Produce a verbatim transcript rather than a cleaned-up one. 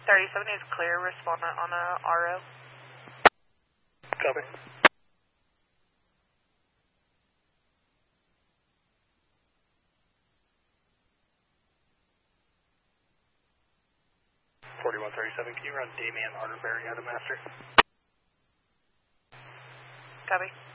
thirty-seven is clear, respond on a R O. Copy. forty-one thirty-seven, can you run Damien Arterberry out of master? Copy.